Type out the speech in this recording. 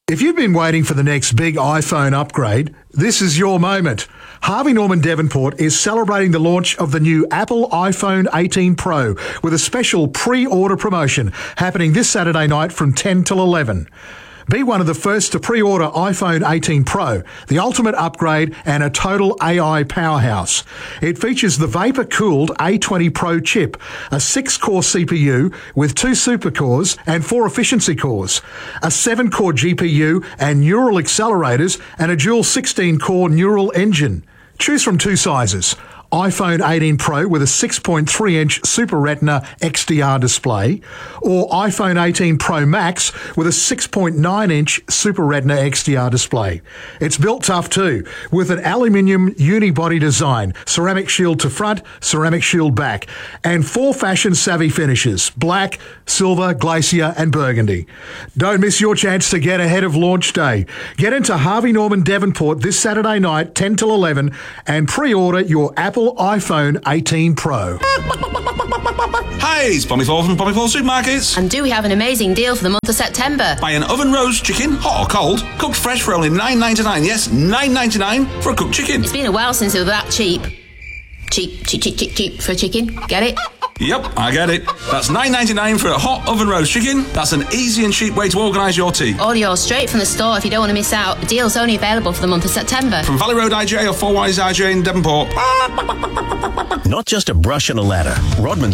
If you've been waiting for the next big iPhone upgrade, this is your moment. Harvey Norman Devonport is celebrating the launch of the new Apple iPhone 18 Pro with a special pre-order promotion happening this Saturday night from 10 till 11. Be one of the first to pre-order iPhone 18 Pro, the ultimate upgrade and a total AI powerhouse. It features the vapor-cooled A20 Pro chip, a 6-core CPU with 2 super cores and 4 efficiency cores, a 7-core GPU and neural accelerators, and a dual 16-core neural engine. Choose from 2 sizes. iPhone 18 Pro with a 6.3-inch Super Retina XDR display, or iPhone 18 Pro Max with a 6.9-inch Super Retina XDR display. It's built tough too, with an aluminium unibody design, ceramic shield to front, ceramic shield back, and 4 fashion-savvy finishes: black, silver, glacier, and burgundy. Don't miss your chance to get ahead of launch day. Get into Harvey Norman Devonport this Saturday night, 10 till 11, and pre-order your Apple iPhone 18 Pro. Hi, it's Bonnie Ford from Bonnie Ford Supermarkets. And do we have an amazing deal for the month of September? Buy an oven roast chicken, hot or cold, cooked fresh for only $9.99. Yes, $9.99 for a cooked chicken. It's been a while since it was that cheap. Cheap for a chicken. Get it? Yep, I get it. That's $9.99 for a hot oven roast chicken. That's an easy and cheap way to organise your tea. Order yours straight from the store if you don't want to miss out. The deal's only available for the month of September. From Valley Road IGA or 4 Wise IGA in Devonport. Not just a brush and a ladder. Rodman